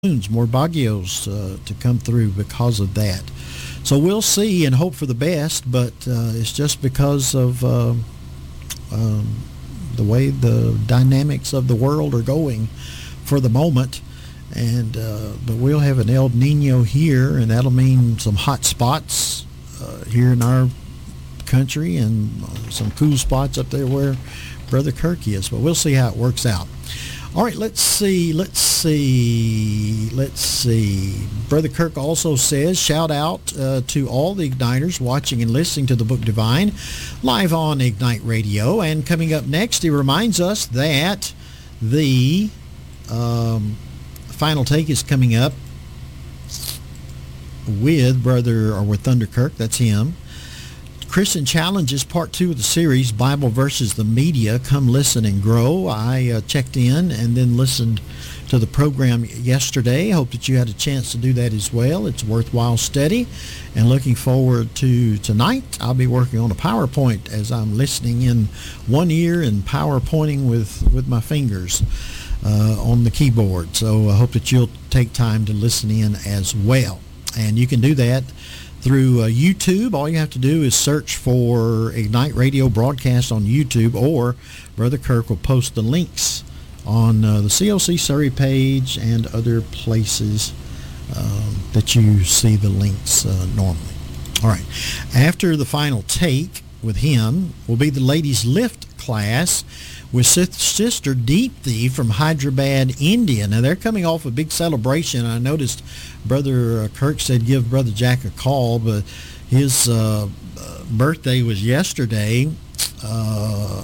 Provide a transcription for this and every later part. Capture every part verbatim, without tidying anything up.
more Baguios uh, to come through because of that. So we'll see and hope for the best, but uh, it's just because of uh, um, the way the dynamics of the world are going for the moment. And uh, but we'll have an El Nino here, and that'll mean some hot spots uh, here in our country and some cool spots up there where Brother Kirk is. But we'll see how it works out. All right, let's see, let's see, let's see. Brother Kirk also says, shout out uh, to all the Igniters watching and listening to the Book Divine live on Ignite Radio. And coming up next, he reminds us that the um, final take is coming up with Brother, or with Thunder Kirk, that's him. Christian Challenges, part two of the series, Bible versus the Media. Come listen and grow. I uh, checked in and then listened to the program yesterday. Hope that you had a chance to do that as well. It's a worthwhile study, and looking forward to tonight. I'll be working on a PowerPoint as I'm listening in one ear and PowerPointing with, with my fingers uh, on the keyboard. So I hope that you'll take time to listen in as well. And you can do that through uh, YouTube. All you have to do is search for Ignite Radio broadcast on YouTube, or Brother Kirk will post the links on uh, the C O C Surrey page and other places uh, that you see the links uh, normally. All right. After the final take with him will be the ladies lift class with Sister Deepthi from Hyderabad, India. Now, they're coming off a big celebration. I noticed Brother Kirk said give Brother Jack a call, but his uh, birthday was yesterday. Uh,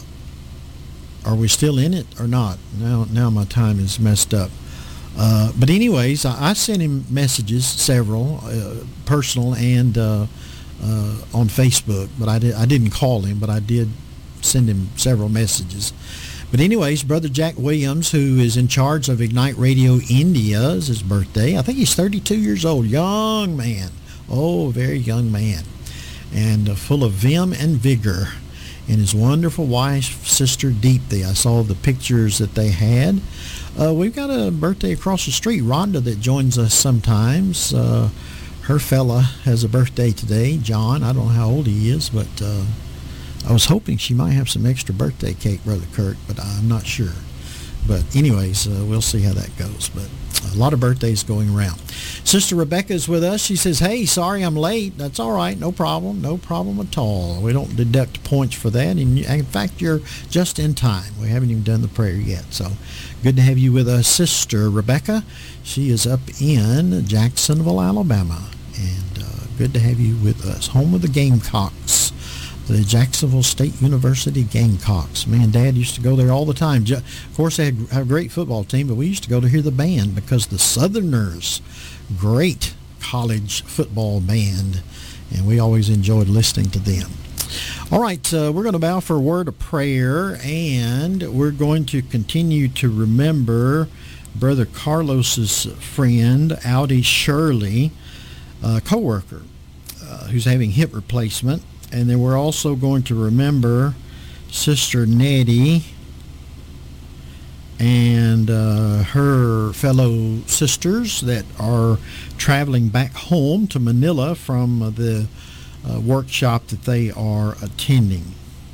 are we still in it or not? Now, now my time is messed up. Uh, but anyways, I, I sent him messages, several, uh, personal and uh, uh, on Facebook, but I, did, I didn't call him, but I did send him several messages. But anyways, Brother Jack Williams, who is in charge of Ignite Radio India, is his birthday. I think he's thirty-two years old. Young man. Oh, very young man. And uh, full of vim and vigor. And his wonderful wife, Sister Deepthi. I saw the pictures that they had. Uh, we've got a birthday across the street, Rhonda, that joins us sometimes. Uh, her fella has a birthday today, John. I don't know how old he is, but uh, I was hoping she might have some extra birthday cake, Brother Kirk, but I'm not sure. But anyways, uh, we'll see how that goes. But a lot of birthdays going around. Sister Rebecca is with us. She says, hey, sorry I'm late. That's all right. No problem. No problem at all. We don't deduct points for that. And in fact, you're just in time. We haven't even done the prayer yet. So good to have you with us, Sister Rebecca. She is up in Jacksonville, Alabama. And uh, good to have you with us. Home of the Gamecocks. The Jacksonville State University Gamecocks. Man, Dad used to go there all the time. Of course, they had a great football team, but we used to go to hear the band because the Southerners, great college football band, and we always enjoyed listening to them. All right, uh, we're going to bow for a word of prayer, and we're going to continue to remember Brother Carlos's friend, Audi Shirley, a co-worker uh, who's having hip replacement. And then we're also going to remember Sister Nettie and uh, her fellow sisters that are traveling back home to Manila from uh, the uh, workshop that they are attending.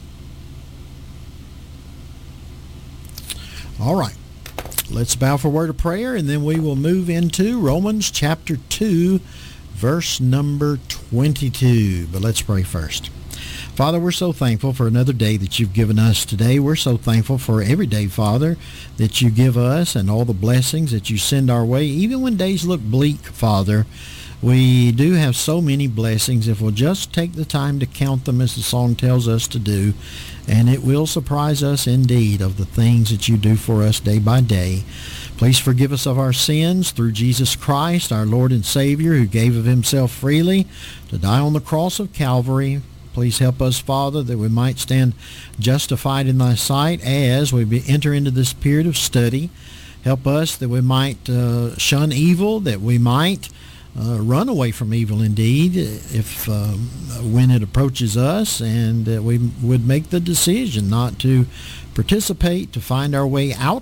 All right. Let's bow for a word of prayer, and then we will move into Romans chapter two, verse number twenty-two. But let's pray first. Father, we're so thankful for another day that you've given us today. We're so thankful for every day, Father, that you give us and all the blessings that you send our way. Even when days look bleak, Father, we do have so many blessings if we'll just take the time to count them as the song tells us to do. And it will surprise us indeed of the things that you do for us day by day. Please forgive us of our sins through Jesus Christ, our Lord and Savior, who gave of himself freely to die on the cross of Calvary. Please help us, Father, that we might stand justified in thy sight as we be, enter into this period of study. Help us that we might uh, shun evil, that we might uh, run away from evil indeed if um, when it approaches us, and that we would make the decision not to participate, to find our way out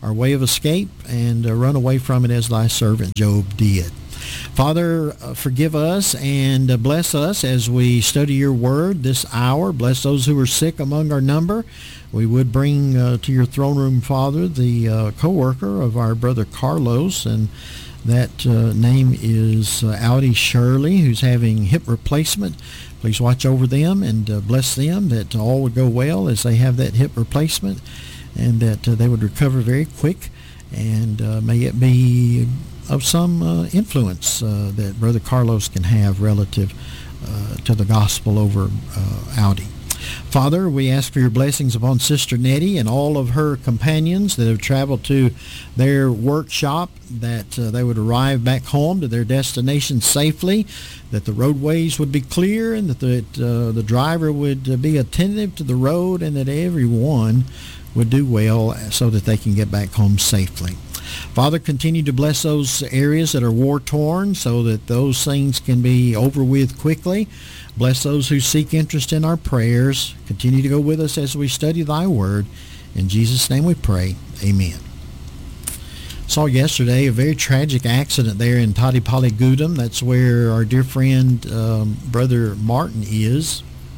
our way of escape, and uh, run away from it as thy servant Job did. Father, uh, forgive us and uh, bless us as we study your word this hour. Bless those who are sick among our number. We would bring uh, to your throne room, Father, the uh, co-worker of our brother Carlos, and that uh, name is uh, Audi Shirley, who's having hip replacement. Please watch over them and uh, bless them, that all would go well as they have that hip replacement, and that uh, they would recover very quick, and uh, may it be of some uh, influence uh, that Brother Carlos can have relative uh, to the gospel over uh, Audi. Father, we ask for your blessings upon Sister Nettie and all of her companions that have traveled to their workshop, that uh, they would arrive back home to their destination safely, that the roadways would be clear, and that the, uh, the driver would uh, be attentive to the road, and that everyone would do well so that they can get back home safely. Father, continue to bless those areas that are war-torn so that those things can be over with quickly. Bless those who seek interest in our prayers. Continue to go with us as we study thy word. In Jesus' name we pray. Amen. Saw yesterday a very tragic accident there in Tadipalli-Gudam. That's where our dear friend, um, Brother Martin is.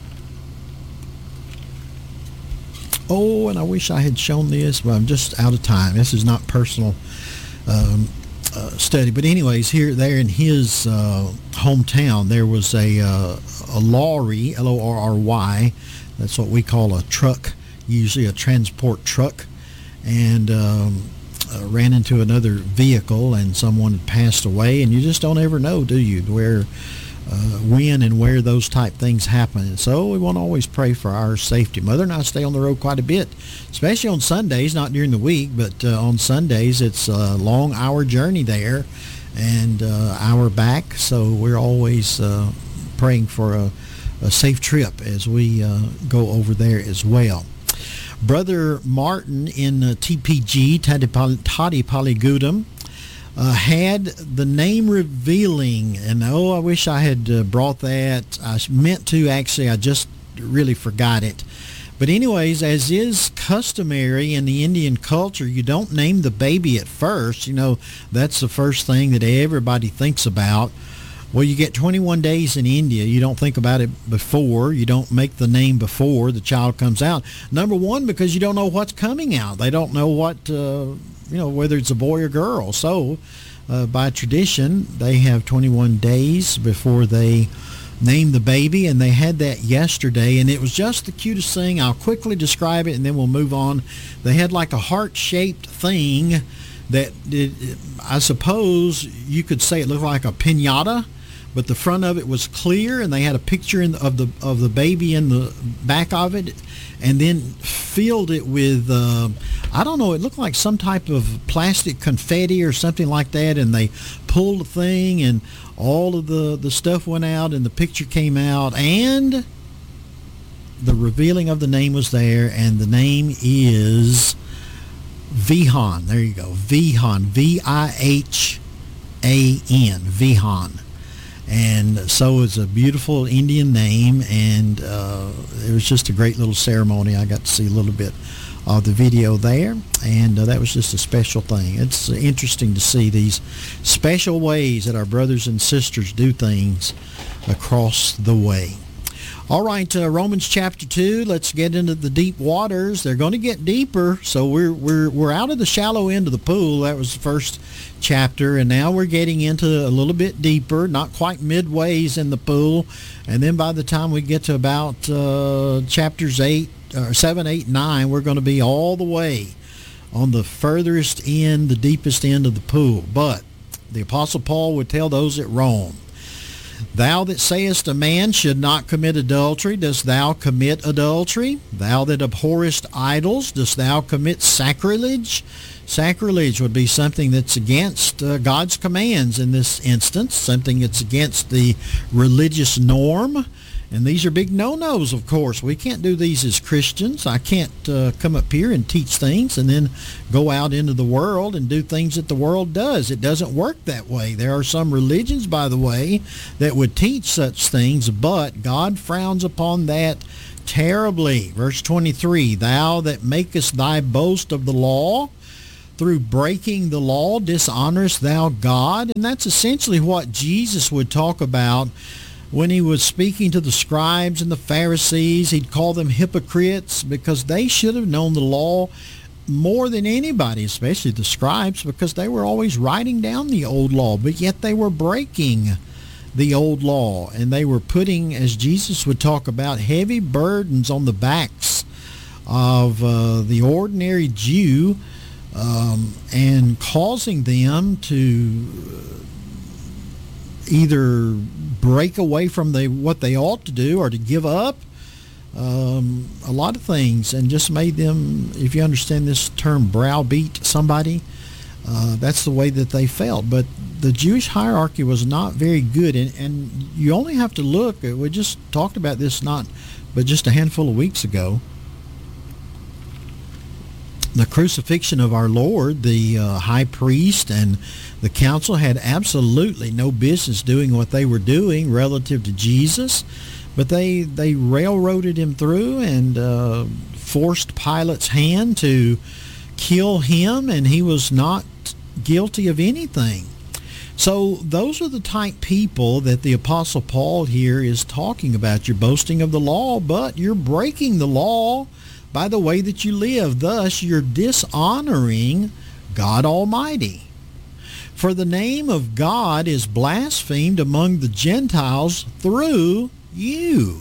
Oh, and I wish I had shown this, but I'm just out of time. This is not personal um, uh, study. But anyways, here, there in his uh, hometown, there was a, uh, a lorry, L O R R Y. That's what we call a truck, usually a transport truck, and um, uh, ran into another vehicle, and someone had passed away. And you just don't ever know, do you, where Uh, when and where those type things happen. And so we want to always pray for our safety. Mother and I stay on the road quite a bit, especially on Sundays, not during the week, but uh, on Sundays it's a long hour journey there and uh, hour back. So we're always uh, praying for a, a safe trip as we uh, go over there as well. Brother Martin in uh, T P G, Tadipalli-Gudam, Uh, had the name revealing, and oh, I wish I had uh, brought that. I meant to, actually, I just really forgot it. But anyways, as is customary in the Indian culture, you don't name the baby at first. You know, that's the first thing that everybody thinks about. Well, you get twenty-one days in India. You don't think about it before. You don't make the name before the child comes out. Number one, because you don't know what's coming out. They don't know what, uh, you know, whether it's a boy or girl. So uh, by tradition, they have twenty-one days before they name the baby, and they had that yesterday, and it was just the cutest thing. I'll quickly describe it, and then we'll move on. They had like a heart-shaped thing that, it, I suppose you could say it looked like a piñata, but the front of it was clear, and they had a picture in the, of the of the baby in the back of it, and then filled it with, uh, I don't know, it looked like some type of plastic confetti or something like that, and they pulled the thing, and all of the, the stuff went out, and the picture came out, and the revealing of the name was there, and the name is Vihan. There you go, Vihan, V I H A N, Vihan. And so it's a beautiful Indian name, and uh, it was just a great little ceremony. I got to see a little bit of the video there, and uh, that was just a special thing. It's interesting to see these special ways that our brothers and sisters do things across the way. All right, uh, Romans chapter two. Let's get into the deep waters. They're going to get deeper, so we're we're we're out of the shallow end of the pool. That was the first chapter, and now we're getting into a little bit deeper, not quite midways in the pool, and then by the time we get to about uh, chapters eight, or seven, eight, nine, we're going to be all the way on the furthest end, the deepest end of the pool. But the Apostle Paul would tell those at Rome, "Thou that sayest a man should not commit adultery, dost thou commit adultery? Thou that abhorrest idols, dost thou commit sacrilege?" Sacrilege would be something that's against uh, God's commands in this instance, something that's against the religious norm. And these are big no-nos, of course. We can't do these as Christians. I can't uh, come up here and teach things and then go out into the world and do things that the world does. It doesn't work that way. There are some religions, by the way, that would teach such things, but God frowns upon that terribly. Verse twenty-three, "Thou that makest thy boast of the law, through breaking the law, dishonorest thou God? And that's essentially what Jesus would talk about when he was speaking to the scribes and the Pharisees. He'd call them hypocrites because they should have known the law more than anybody, especially the scribes, because they were always writing down the old law, but yet they were breaking the old law, and they were putting, as Jesus would talk about, heavy burdens on the backs of uh, the ordinary Jew, um, and causing them to either break away from the, what they ought to do, or to give up um, a lot of things, and just made them, if you understand this term, browbeat somebody. Uh, that's the way that they felt. But the Jewish hierarchy was not very good, and, and you only have to look. We just talked about this not, but just a handful of weeks ago. The crucifixion of our Lord, the uh, high priest and the council had absolutely no business doing what they were doing relative to Jesus, but they they railroaded him through and uh, forced Pilate's hand to kill him, and he was not guilty of anything. So those are the type people that the Apostle Paul here is talking about. You're boasting of the law, but you're breaking the law by the way that you live. Thus, you're dishonoring God Almighty. For the name of God is blasphemed among the Gentiles through you.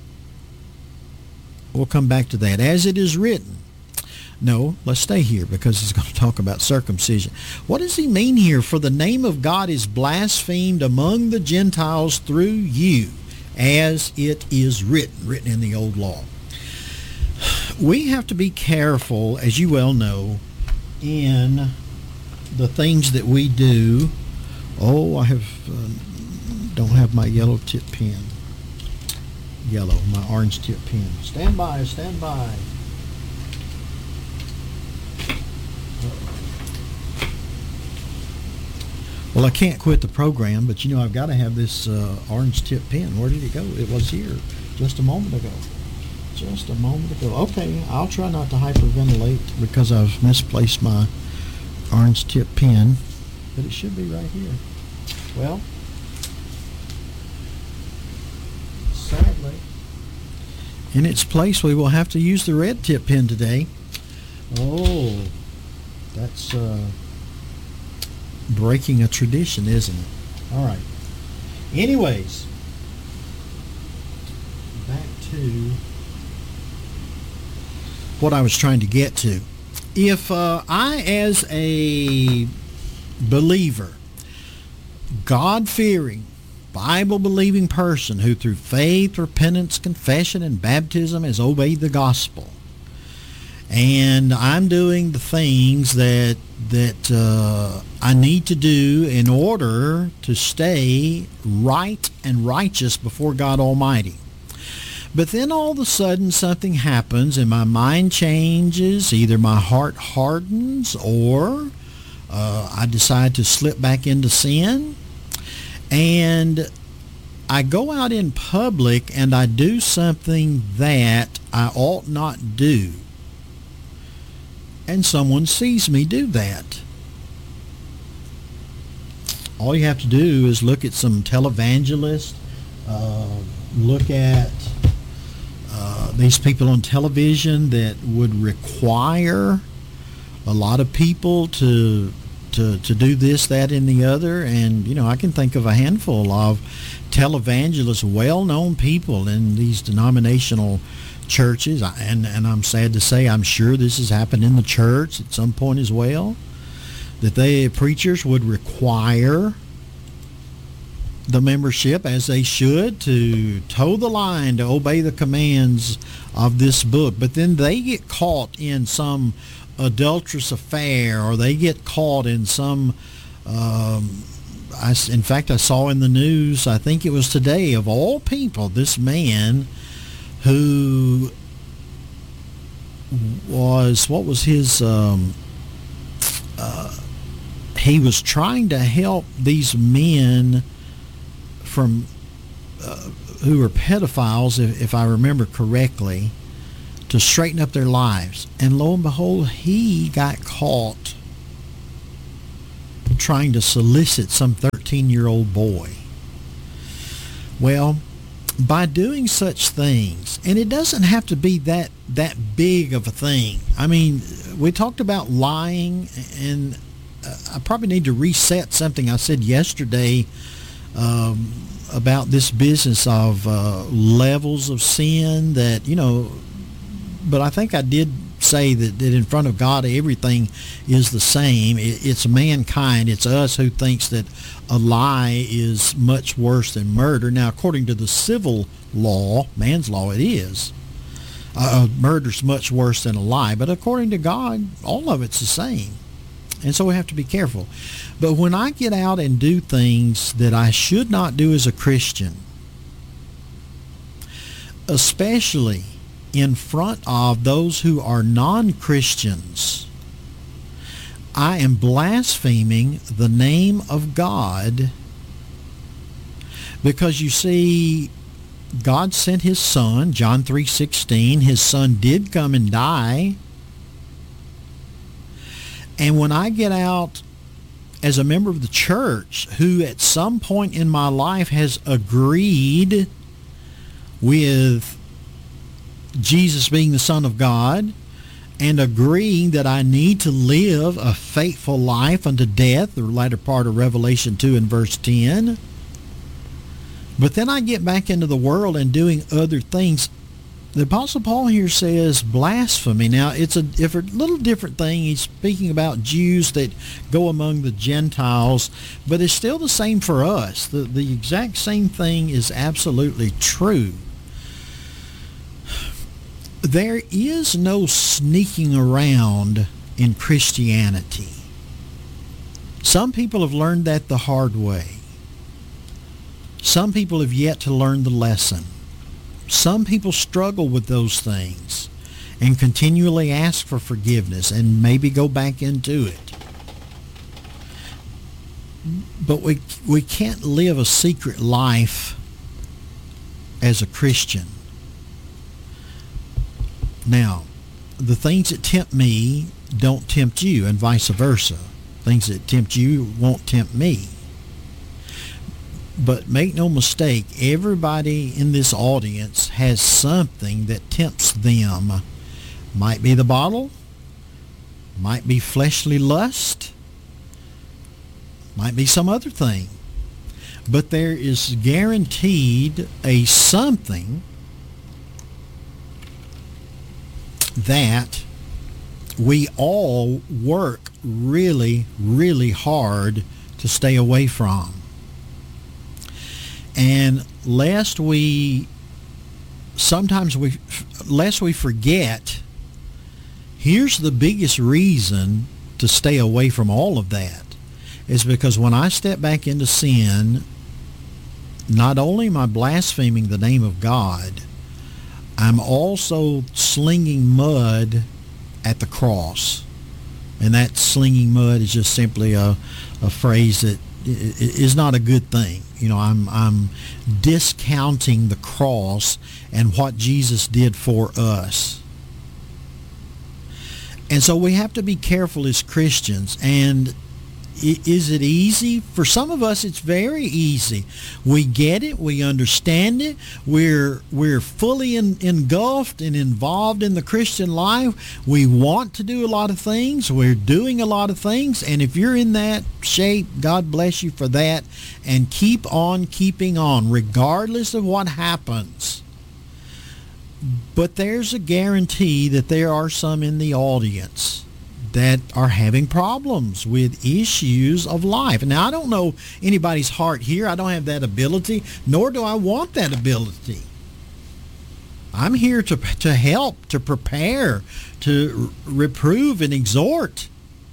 We'll come back to that. As it is written. No, let's stay here because he's going to talk about circumcision. What does he mean here? For the name of God is blasphemed among the Gentiles through you, as it is written, written in the old law. We have to be careful, as you well know, in the things that we do. Oh, I have uh, don't have my yellow tip pen. Yellow, my orange tip pen. Stand by, stand by. Well, I can't quit the program, but you know I've got to have this uh, orange tip pen. Where did it go? It was here just a moment ago. Just a moment ago. Okay, I'll try not to hyperventilate because I've misplaced my orange tip pen, but it should be right here. Well, sadly, in its place, we will have to use the red tip pen today. Oh, that's uh, breaking a tradition, isn't it? All right. Anyways, back to what I was trying to get to. If uh, I, as a believer, God-fearing, Bible-believing person who through faith, repentance, confession, and baptism has obeyed the gospel, and I'm doing the things that that uh, I need to do in order to stay right and righteous before God Almighty. But then all of a sudden something happens and my mind changes. Either my heart hardens or uh, I decide to slip back into sin. And I go out in public and I do something that I ought not do. And someone sees me do that. All you have to do is look at some televangelists, uh, look at uh, these people on television that would require a lot of people to to to do this, that, and the other. And you know, I can think of a handful of televangelists, well-known people in these denominational churches, and and I'm sad to say, I'm sure this has happened in the church at some point as well, that they preachers would require the membership, as they should, to toe the line, to obey the commands of this book. But then they get caught in some adulterous affair, or they get caught in some um, I, in fact I saw in the news, I think it was today, of all people, this man who was, what was his, um, uh, he was trying to help these men from, uh, who were pedophiles, if, if I remember correctly, to straighten up their lives. And lo and behold, he got caught trying to solicit some thirteen-year-old boy. Well, by doing such things, and it doesn't have to be that that big of a thing. I mean, we talked about lying, and uh, I probably need to reset something I said yesterday um, about this business of uh, levels of sin that, you know, but I think I did say that, that in front of God everything is the same. It, it's mankind, it's us who thinks that a lie is much worse than murder. Now, according to the civil law, man's law, it is. Uh, murder's much worse than a lie, but according to God, all of it's the same. And so we have to be careful. But when I get out and do things that I should not do as a Christian, especially in front of those who are non-Christians, I am blaspheming the name of God, because you see, God sent his son, John three sixteen. His son did come and die. And when I get out as a member of the church who at some point in my life has agreed with Jesus being the Son of God and agreeing that I need to live a faithful life unto death, the latter part of Revelation two and verse ten, but then I get back into the world and doing other things, the Apostle Paul here says blasphemy. Now, it's a different, little different thing. He's speaking about Jews that go among the Gentiles, but it's still the same for us. The, the exact same thing is absolutely true. There is no sneaking around in Christianity. Some people have learned that the hard way. Some people have yet to learn the lesson. Some people struggle with those things and continually ask for forgiveness and maybe go back into it. But we we can't live a secret life as a Christian. Now, the things that tempt me don't tempt you, and vice versa. Things that tempt you won't tempt me. But make no mistake, everybody in this audience has something that tempts them. Might be the bottle, might be fleshly lust, might be some other thing. But there is guaranteed a something that we all work really, really hard to stay away from. And lest we, sometimes we, lest we forget, here's the biggest reason to stay away from all of that, is because when I step back into sin, not only am I blaspheming the name of God, I'm also slinging mud at the cross. And that slinging mud is just simply a, a phrase that is not a good thing. You know, I'm I'm discounting the cross and what Jesus did for us. And so we have to be careful as Christians. And is it easy? For some of us, it's very easy. We get it. We understand it. We're we're fully in, engulfed and involved in the Christian life. We want to do a lot of things. We're doing a lot of things. And if you're in that shape, God bless you for that. And keep on keeping on, regardless of what happens. But there's a guarantee that there are some in the audience that are having problems with issues of life. Now, I don't know anybody's heart here. I don't have that ability, nor do I want that ability. I'm here to to help, to prepare, to reprove and exhort.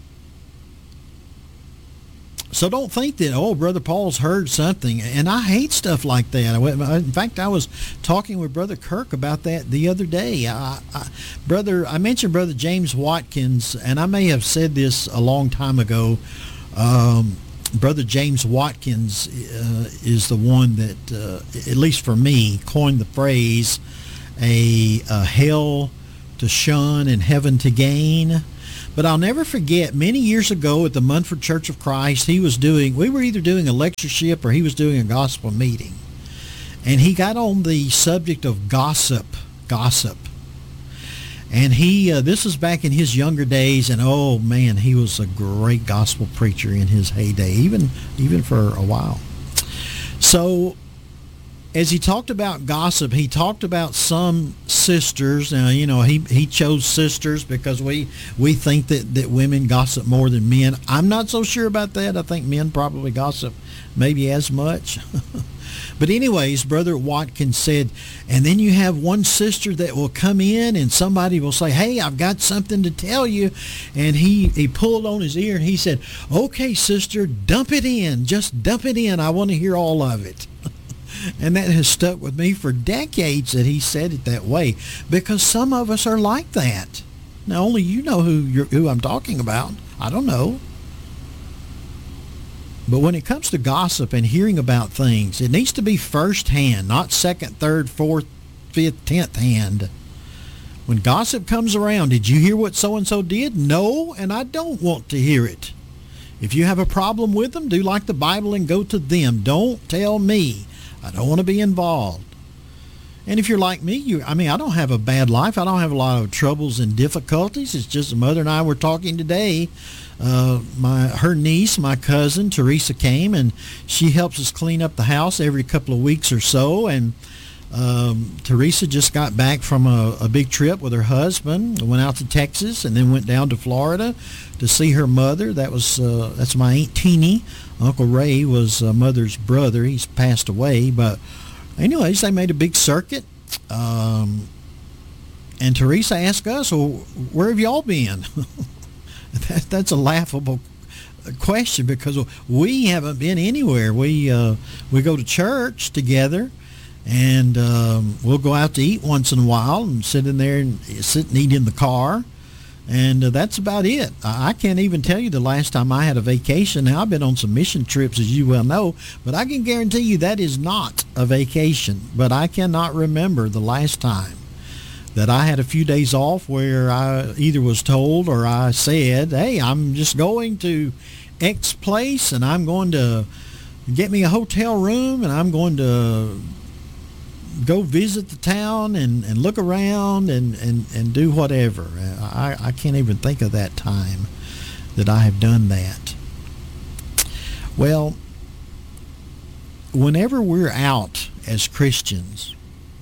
So don't think that, oh, Brother Paul's heard something. And I hate stuff like that. In fact, I was talking with Brother Kirk about that the other day. I, I, brother, I mentioned Brother James Watkins, and I may have said this a long time ago. Um, Brother James Watkins uh, is the one that, uh, at least for me, coined the phrase, a, a hell to shun and heaven to gain. But I'll never forget, many years ago at the Munford Church of Christ, he was doing, we were either doing a lectureship or he was doing a gospel meeting. And he got on the subject of gossip, gossip. And he, uh, this was back in his younger days, and oh man, he was a great gospel preacher in his heyday, even even for a while. So as he talked about gossip, he talked about some sisters. Now, you know, he, he chose sisters because we, we think that, that women gossip more than men. I'm not so sure about that. I think men probably gossip maybe as much. But anyways, Brother Watkins said, and then you have one sister that will come in and somebody will say, hey, I've got something to tell you. And he, he pulled on his ear and he said, okay, sister, dump it in. Just dump it in. I want to hear all of it. And that has stuck with me for decades that he said it that way, because some of us are like that. Now, only you know who you're, who I'm talking about. I don't know. But when it comes to gossip and hearing about things, it needs to be first-hand, not second, third, fourth, fifth, tenth hand. When gossip comes around, did you hear what so-and-so did? No, and I don't want to hear it. If you have a problem with them, do like the Bible and go to them. Don't tell me. I don't want to be involved. And if you're like me, you I mean, I don't have a bad life. I don't have a lot of troubles and difficulties. It's just Mother and I were talking today. Uh, my her niece, my cousin, Teresa, came, and she helps us clean up the house every couple of weeks or so. And um, Teresa just got back from a, a big trip with her husband. Went out to Texas and then went down to Florida to see her mother. That was uh, that's my Aunt Teeny. Uncle Ray was uh, Mother's brother. He's passed away, but anyways, they made a big circuit. Um, and Teresa asked us, well, where have y'all been? that, that's a laughable question because we haven't been anywhere. We uh, we go to church together, and um, we'll go out to eat once in a while and sit in there and sit and eat in the car. And uh, that's about it. I can't even tell you the last time I had a vacation. Now, I've been on some mission trips, as you well know, but I can guarantee you that is not a vacation. But I cannot remember the last time that I had a few days off where I either was told or I said, hey, I'm just going to X place and I'm going to get me a hotel room and I'm going to go visit the town and, and look around and, and, and do whatever. I, I can't even think of that time that I have done that. Well, whenever we're out as Christians,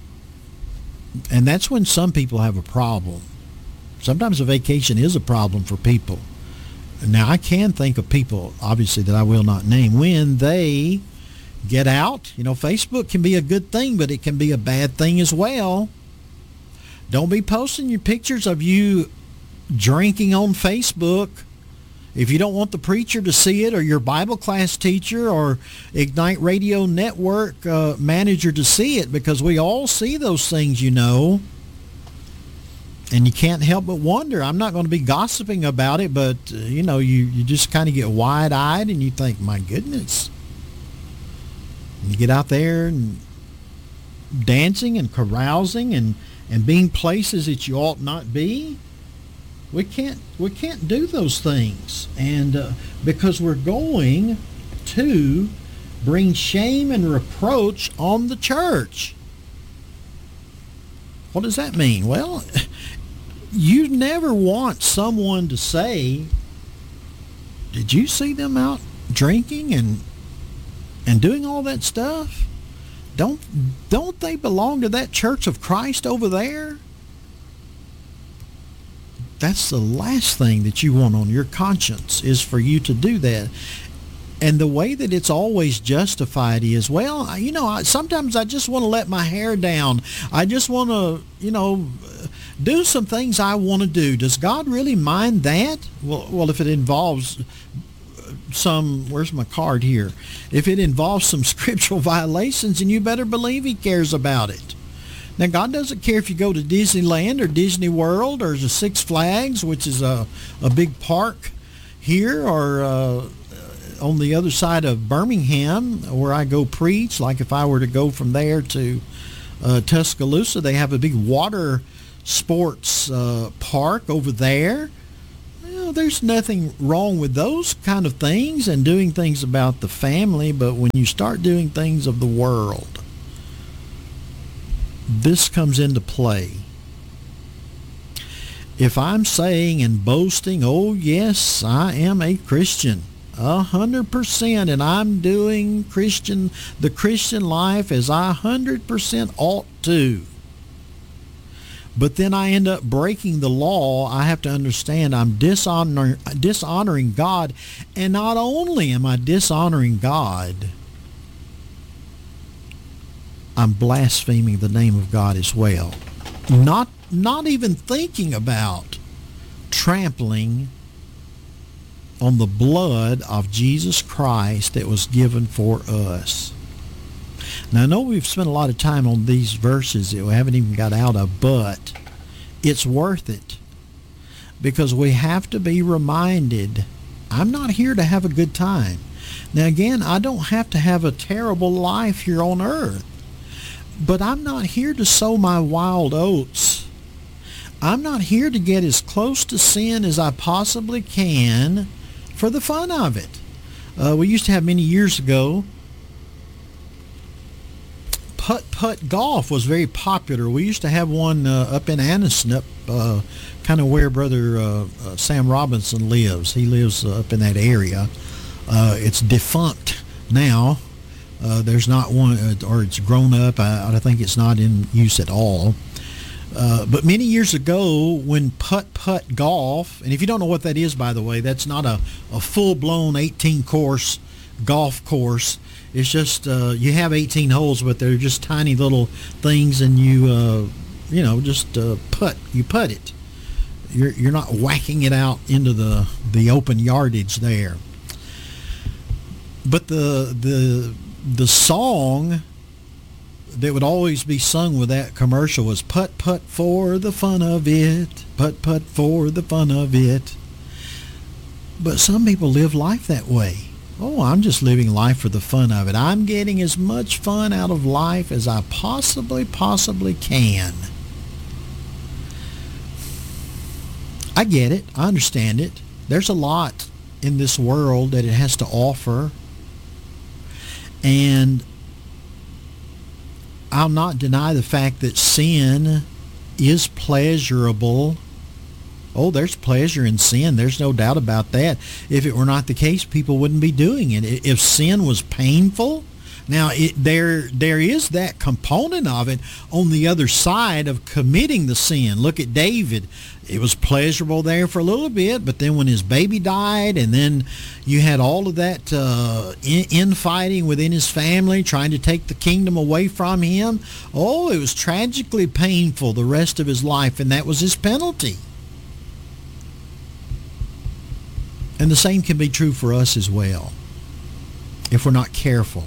and that's when some people have a problem. Sometimes a vacation is a problem for people. Now, I can think of people, obviously, that I will not name, when they get out. You know, Facebook can be a good thing, but it can be a bad thing as well. Don't be posting your pictures of you drinking on Facebook if you don't want the preacher to see it, or your Bible class teacher, or Ignite Radio Network uh, manager to see it, because we all see those things, you know. And you can't help but wonder. I'm not going to be gossiping about it, but, uh, you know, you, you just kind of get wide-eyed and you think, my goodness. You get out there and dancing and carousing and, and being places that you ought not be. We can't we can't do those things, and uh, because we're going to bring shame and reproach on the church. What does that mean? Well, you never want someone to say, "Did you see them out drinking and?" and doing all that stuff? Don't don't they belong to that Church of Christ over there? That's the last thing that you want on your conscience, is for you to do that. And the way that it's always justified is, well, you know, I, sometimes I just want to let my hair down. I just want to, you know, do some things I want to do. Does God really mind that? Well, well, if it involves some, where's my card here? If it involves some scriptural violations, then you better believe he cares about it. Now, God doesn't care if you go to Disneyland or Disney World or the Six Flags, which is a, a big park here, or uh, on the other side of Birmingham where I go preach. Like if I were to go from there to uh, Tuscaloosa, they have a big water sports uh, park over there. know, there's nothing wrong with those kind of things and doing things about the family, but when you start doing things of the world, this comes into play. If I'm saying and boasting, oh yes, I am a Christian, a hundred percent, and I'm doing Christian, the Christian life as I a hundred percent ought to, but then I end up breaking the law, I have to understand I'm dishonor, dishonoring God. And not only am I dishonoring God, I'm blaspheming the name of God as well. Not, not even thinking about trampling on the blood of Jesus Christ that was given for us. Now, I know we've spent a lot of time on these verses that we haven't even got out of, but it's worth it because we have to be reminded, I'm not here to have a good time. Now, again, I don't have to have a terrible life here on earth, but I'm not here to sow my wild oats. I'm not here to get as close to sin as I possibly can for the fun of it. Uh, we used to have many years ago, putt-putt golf was very popular. We used to have one uh, up in Annisnup, uh, kind of where Brother uh, uh, Sam Robinson lives. He lives uh, up in that area. Uh, it's defunct now. Uh, there's not one, uh, or it's grown up. I, I think it's not in use at all. Uh, but many years ago, when putt-putt golf, and if you don't know what that is, by the way, that's not a, a full-blown eighteen-course golf course. It's just, uh, you have eighteen holes, but they're just tiny little things, and you, uh, you know, just uh, putt. You putt it. You're you're not whacking it out into the, the open yardage there. But the the the song that would always be sung with that commercial was putt putt for the fun of it, putt putt for the fun of it. But some people live life that way. Oh, I'm just living life for the fun of it. I'm getting as much fun out of life as I possibly, possibly can. I get it. I understand it. There's a lot in this world that it has to offer. And I'll not deny the fact that sin is pleasurable. Oh, there's pleasure in sin. There's no doubt about that. If it were not the case, people wouldn't be doing it. If sin was painful, now it, there there is that component of it on the other side of committing the sin. Look at David. It was pleasurable there for a little bit, but then when his baby died, and then you had all of that uh, in, infighting within his family, trying to take the kingdom away from him. Oh, it was tragically painful the rest of his life, and that was his penalty. And the same can be true for us as well, if we're not careful.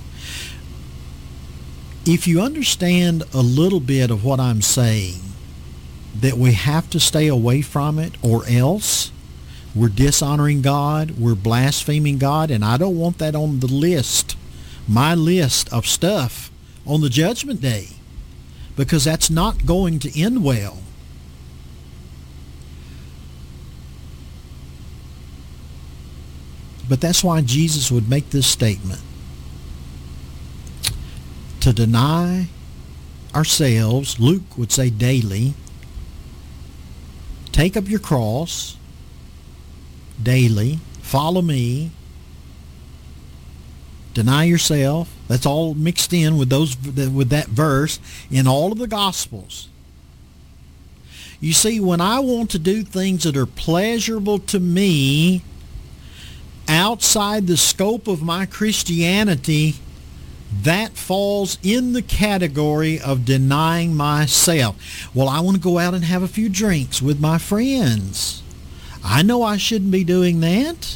If you understand a little bit of what I'm saying, that we have to stay away from it, or else we're dishonoring God, we're blaspheming God, and I don't want that on the list, my list of stuff on the judgment day, because that's not going to end well. But that's why Jesus would make this statement. To deny ourselves, Luke would say daily, take up your cross daily, follow me, deny yourself. That's all mixed in with those with that verse in all of the Gospels. You see, when I want to do things that are pleasurable to me, outside the scope of my Christianity, that falls in the category of denying myself. Well, I want to go out and have a few drinks with my friends. I know I shouldn't be doing that.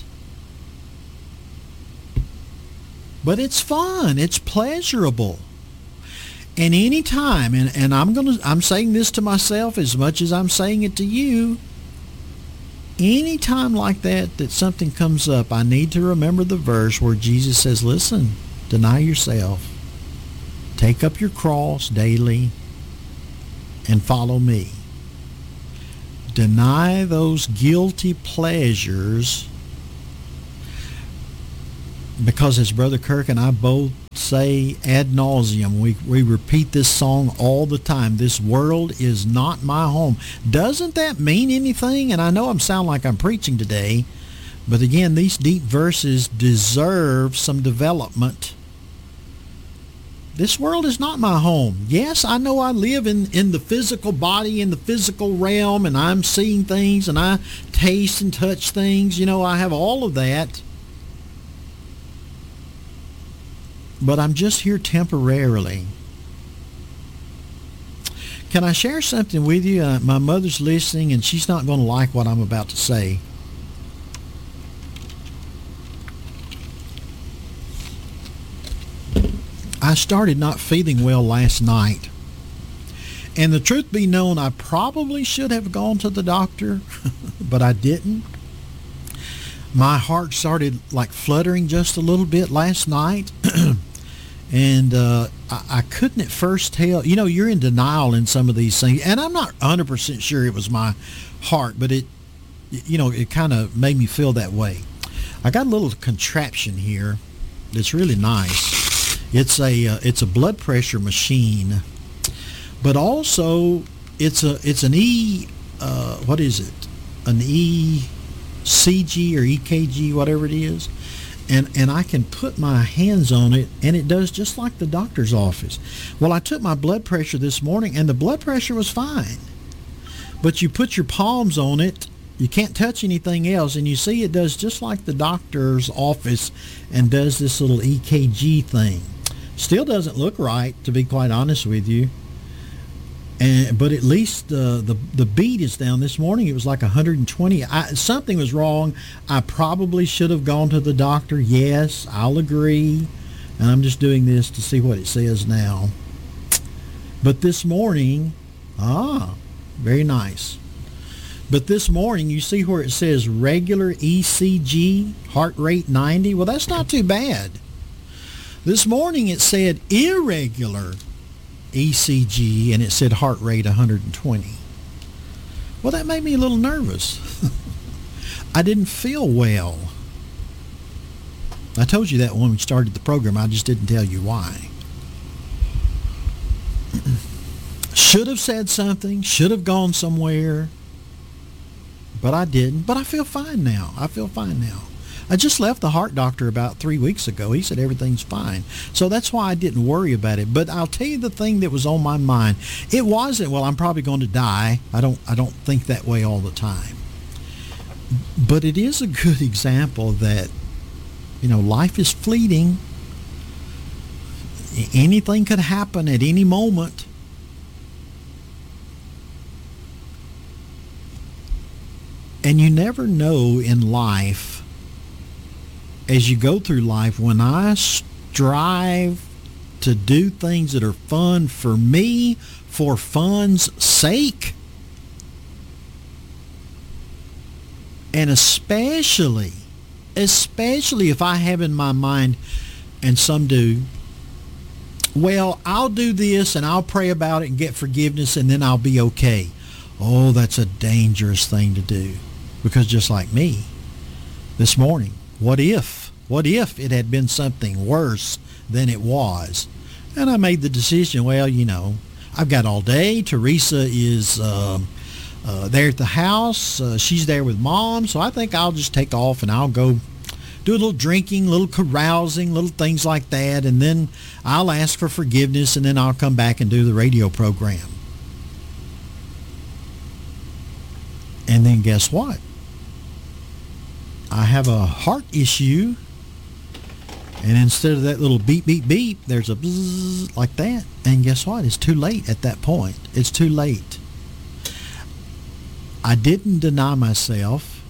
But it's fun. It's pleasurable. And any time, and, and I'm gonna I'm saying this to myself as much as I'm saying it to you, any time like that, that something comes up, I need to remember the verse where Jesus says, listen, deny yourself, take up your cross daily, and follow me. deny those guilty pleasures, because as Brother Kirk and I both say ad nauseum, we, we repeat this song all the time, this world is not my home. Doesn't that mean anything? And I know I sound like I'm preaching today, but again, these deep verses deserve some development. This world is not my home. Yes, I know I live in, in the physical body, in the physical realm, and I'm seeing things, and I taste and touch things. You know, I have all of that. But I'm just here temporarily. Can I share something with you? Uh, my mother's listening, and she's not going to like what I'm about to say. I started not feeling well last night. And the truth be known, I probably should have gone to the doctor, but I didn't. My heart started like fluttering just a little bit last night. And uh, I, I couldn't at first tell. You know, you're in denial in some of these things. And I'm not one hundred percent sure it was my heart, but it, you know, it kind of made me feel that way. I got a little contraption here that's really nice. It's a uh, it's a blood pressure machine, but also it's a it's an E uh, what is it? An E C G or E K G, whatever it is, and and I can put my hands on it, and it does just like the doctor's office. Well, I took my blood pressure this morning, and the blood pressure was fine, but you put your palms on it. You can't touch anything else, and you see it does just like the doctor's office and does this little E K G thing. Still doesn't look right, to be quite honest with you. And but at least uh, the the beat is down. This morning it was like one hundred twenty. I, something was wrong. I probably should have gone to the doctor. Yes, I'll agree. And I'm just doing this to see what it says now. But this morning, ah, very nice. But this morning, you see where it says regular E C G, heart rate ninety? Well, that's not too bad. This morning it said irregular E C G, and it said heart rate one hundred twenty. Well, that made me a little nervous. I didn't feel well. I told you that when we started the program. I just didn't tell you why. Should have said something, should have gone somewhere, but I didn't. But I feel fine now. I feel fine now. I just left the heart doctor about three weeks ago. He said everything's fine. So that's why I didn't worry about it. But I'll tell you the thing that was on my mind. It wasn't, well, I'm probably going to die. I don't I don't think that way all the time. But it is a good example that, you know, life is fleeting. Anything could happen at any moment. And you never know in life, as you go through life, when I strive to do things that are fun for me, for fun's sake, and especially, especially if I have in my mind, and some do, well, I'll do this and I'll pray about it and get forgiveness and then I'll be okay. Oh, that's a dangerous thing to do. Because just like me, this morning, what if, what if it had been something worse than it was? And I made the decision, well, you know, I've got all day. Teresa is uh, uh, there at the house. Uh, she's there with Mom. So I think I'll just take off and I'll go do a little drinking, a little carousing, little things like that. And then I'll ask for forgiveness, and then I'll come back and do the radio program. And then guess what? I have a heart issue, and instead of that little beep, beep, beep, there's a bzzz like that. And guess what? It's too late at that point. It's too late. I didn't deny myself.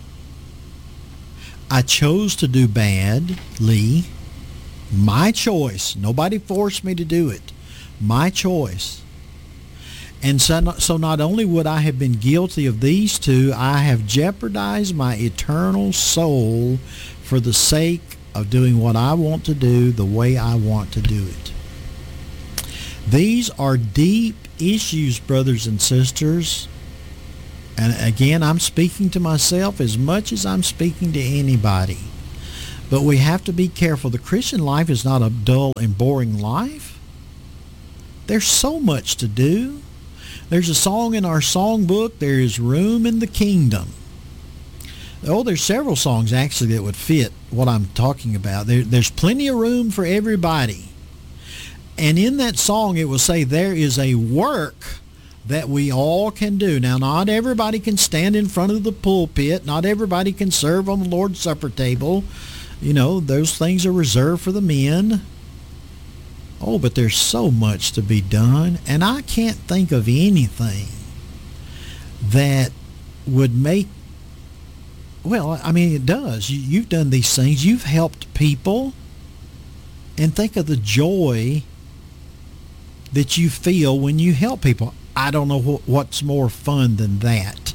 I chose to do badly. My choice. Nobody forced me to do it. My choice. And so, so not only would I have been guilty of these two, I have jeopardized my eternal soul for the sake of doing what I want to do the way I want to do it. These are deep issues, brothers and sisters. And again, I'm speaking to myself as much as I'm speaking to anybody. But we have to be careful. The Christian life is not a dull and boring life. There's so much to do. There's a song in our songbook, there is room in the kingdom. Oh, there's several songs actually that would fit what I'm talking about. There, there's plenty of room for everybody. And in that song it will say there is a work that we all can do. Now, not everybody can stand in front of the pulpit. Not everybody can serve on the Lord's Supper table. You know, those things are reserved for the men. Oh, but there's so much to be done. And I can't think of anything that would make, well, I mean, it does. You, you've done these things. You've helped people. And think of the joy that you feel when you help people. I don't know wh- what's more fun than that.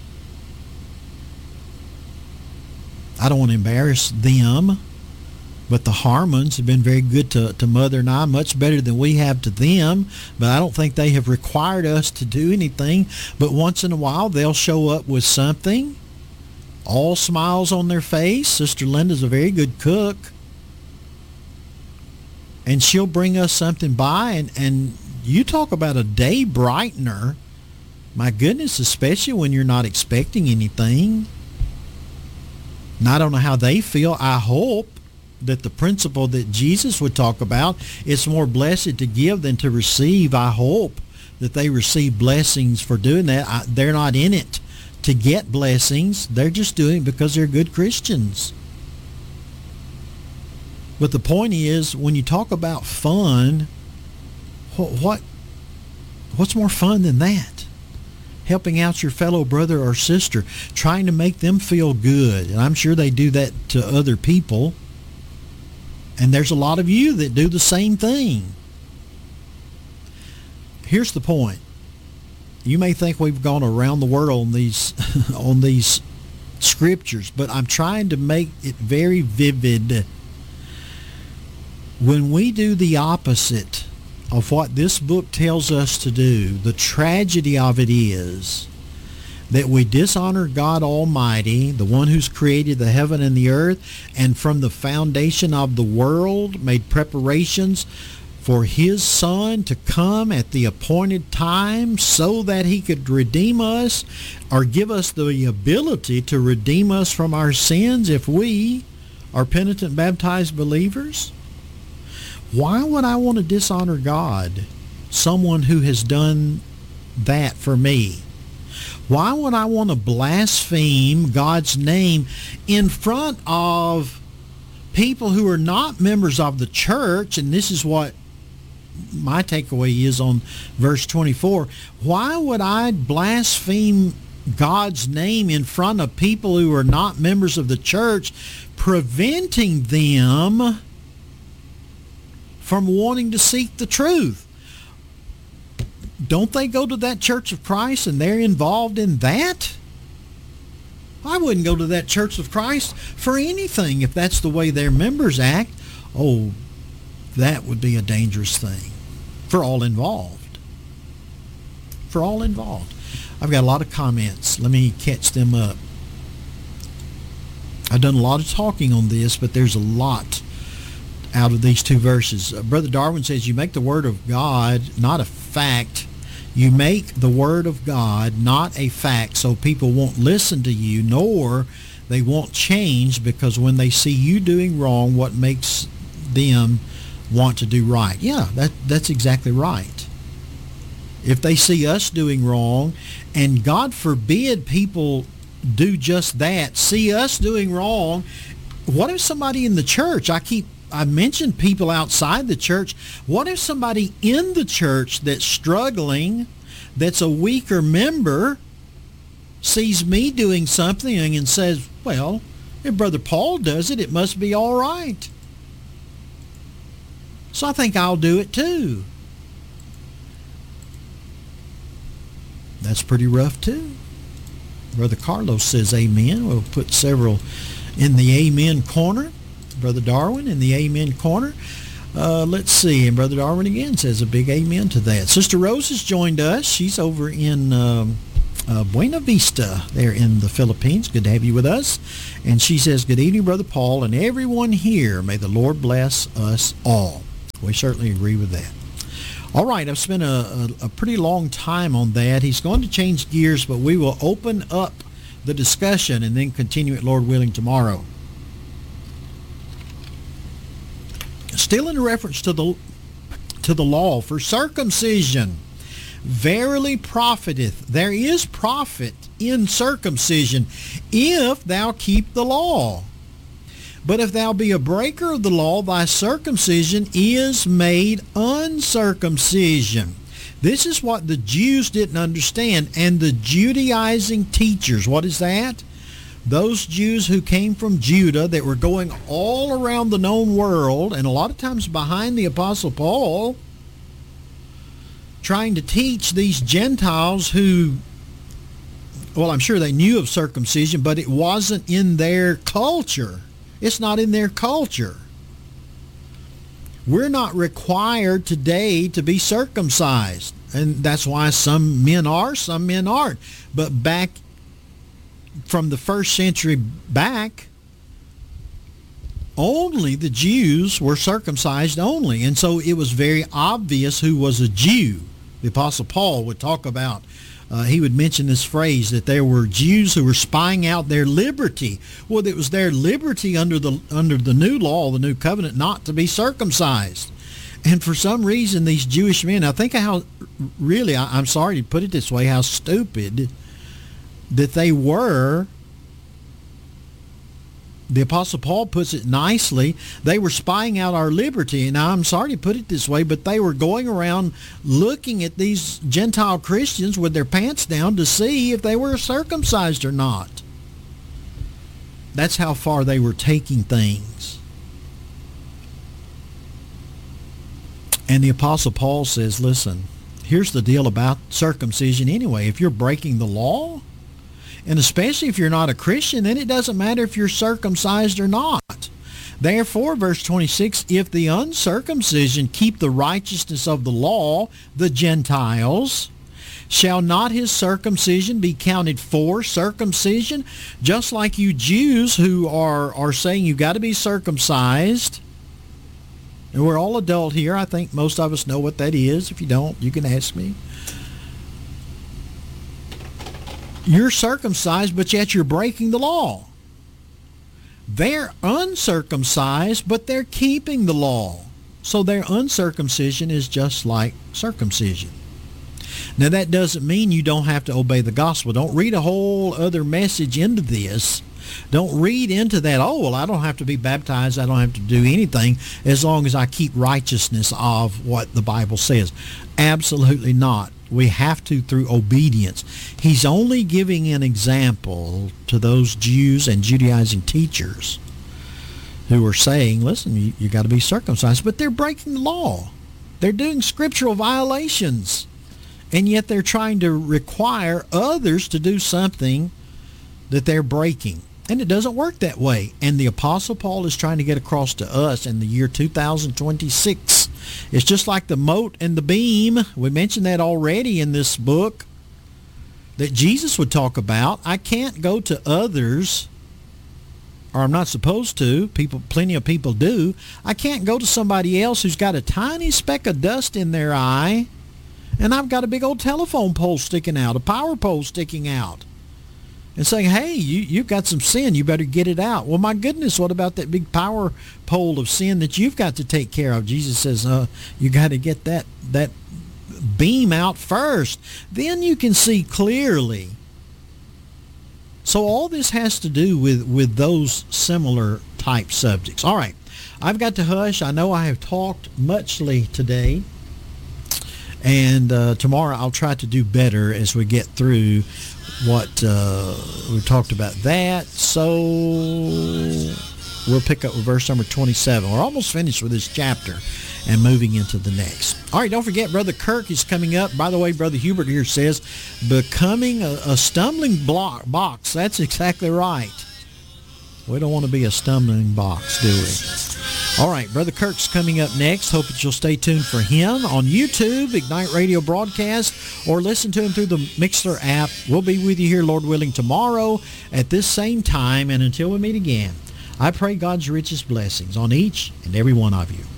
I don't want to embarrass them, but the Harmons have been very good to, to Mother and I, much better than we have to them, but I don't think they have required us to do anything. But once in a while, they'll show up with something, all smiles on their face. Sister Linda's a very good cook, and she'll bring us something by, and, and you talk about a day brightener. My goodness, especially when you're not expecting anything. And I don't know how they feel. I hope that the principle that Jesus would talk about, it's more blessed to give than to receive. I hope that they receive blessings for doing that. I, they're not in it to get blessings. They're just doing it because they're good Christians. But the point is, when you talk about fun, what, what what's more fun than that? Helping out your fellow brother or sister, trying to make them feel good. And I'm sure they do that to other people. And there's a lot of you that do the same thing. Here's the point. You may think we've gone around the world on these on these scriptures, but I'm trying to make it very vivid. When we do the opposite of what this book tells us to do, the tragedy of it is that we dishonor God Almighty, the one who's created the heaven and the earth, and from the foundation of the world made preparations for his Son to come at the appointed time so that he could redeem us, or give us the ability to redeem us from our sins if we are penitent baptized believers. Why would I want to dishonor God, someone who has done that for me? Why would I want to blaspheme God's name in front of people who are not members of the church? And this is what my takeaway is on verse twenty-four. Why would I blaspheme God's name in front of people who are not members of the church, preventing them from wanting to seek the truth? Don't they go to that Church of Christ and they're involved in that? I wouldn't go to that Church of Christ for anything if that's the way their members act. Oh, that would be a dangerous thing for all involved. For all involved. I've got a lot of comments. Let me catch them up. I've done a lot of talking on this, but there's a lot out of these two verses. Uh, Brother Darwin says, you make the Word of God not a fact. You make the Word of God not a fact so people won't listen to you, nor they won't change, because when they see you doing wrong, what makes them want to do right? Yeah, that that's exactly right. If they see us doing wrong, and God forbid people do just that, see us doing wrong, what if somebody in the church, I keep I mentioned people outside the church. What if somebody in the church that's struggling, that's a weaker member, sees me doing something and says, well, if Brother Paul does it, it must be all right. So I think I'll do it too. That's pretty rough too. Brother Carlos says amen. We'll put several in the amen corner. Brother Darwin in the amen corner. Uh, let's see. And Brother Darwin again says a big amen to that. Sister Rose has joined us. She's over in um, uh, Buena Vista there in the Philippines. Good to have you with us. And she says, good evening, Brother Paul, and everyone here. May the Lord bless us all. We certainly agree with that. All right, I've spent a, a, a pretty long time on that. He's going to change gears, but we will open up the discussion and then continue it, Lord willing, tomorrow. Still in reference to the to the law, for circumcision verily profiteth. There is profit in circumcision if thou keep the law. But if thou be a breaker of the law, thy circumcision is made uncircumcision. This is what the Jews didn't understand. And the Judaizing teachers, what is that? Those Jews who came from Judah that were going all around the known world, and a lot of times behind the Apostle Paul, trying to teach these Gentiles who, well, I'm sure they knew of circumcision, but it wasn't in their culture. It's not in their culture. We're not required today to be circumcised. And that's why some men are, some men aren't. But back from the first century back, only the Jews were circumcised only. And so it was very obvious who was a Jew. The Apostle Paul would talk about, uh, he would mention this phrase, that there were Jews who were spying out their liberty. Well, it was their liberty under the under the new law, the new covenant, not to be circumcised. And for some reason, these Jewish men, I think how, really, I, I'm sorry to put it this way, how stupid that they were. The Apostle Paul puts it nicely. They were spying out our liberty. And I'm sorry to put it this way, but they were going around looking at these Gentile Christians with their pants down to see if they were circumcised or not. That's how far they were taking things. And the Apostle Paul says, listen, here's the deal about circumcision anyway. If you're breaking the law, and especially if you're not a Christian, then it doesn't matter if you're circumcised or not. Therefore, verse twenty-six, if the uncircumcision keep the righteousness of the law, the Gentiles, shall not his circumcision be counted for circumcision? Just like you Jews who are, are saying you've got to be circumcised. And we're all adult here. I think most of us know what that is. If you don't, you can ask me. You're circumcised, but yet you're breaking the law. They're uncircumcised, but they're keeping the law. So their uncircumcision is just like circumcision. Now, that doesn't mean you don't have to obey the gospel. Don't read a whole other message into this. Don't read into that, oh, well, I don't have to be baptized. I don't have to do anything as long as I keep righteousness of what the Bible says. Absolutely not. We have to through obedience. He's only giving an example to those Jews and Judaizing teachers who are saying, listen, you, you got to be circumcised, but they're breaking the law. They're doing scriptural violations, and yet they're trying to require others to do something that they're breaking. And it doesn't work that way. And the Apostle Paul is trying to get across to us in the year two thousand twenty-six. It's just like the mote and the beam. We mentioned that already in this book that Jesus would talk about. I can't go to others, or I'm not supposed to. People, plenty of people do. I can't go to somebody else who's got a tiny speck of dust in their eye, and I've got a big old telephone pole sticking out, a power pole sticking out, and saying, hey, you, you've got some sin, you better get it out. Well, my goodness, what about that big power pole of sin that you've got to take care of? Jesus says, uh, you got to get that, that beam out first. Then you can see clearly. So all this has to do with, with those similar type subjects. All right, I've got to hush. I know I have talked muchly today. And uh, tomorrow I'll try to do better as we get through what uh, we talked about that. So we'll pick up with verse number twenty-seven. We're almost finished with this chapter and moving into the next. All right, don't forget, Brother Kirk is coming up. By the way, Brother Hubert here says, becoming a, a stumbling block box. That's exactly right. We don't want to be a stumbling box, do we? All right, Brother Kirk's coming up next. Hope that you'll stay tuned for him on YouTube, Ignite Radio Broadcast, or listen to him through the Mixlr app. We'll be with you here, Lord willing, tomorrow at this same time. And until we meet again, I pray God's richest blessings on each and every one of you.